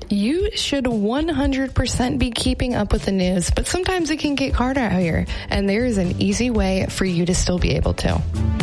You should 100% be keeping up with the news, but sometimes it can get hard out here, and there is an easy way for you to still be able to.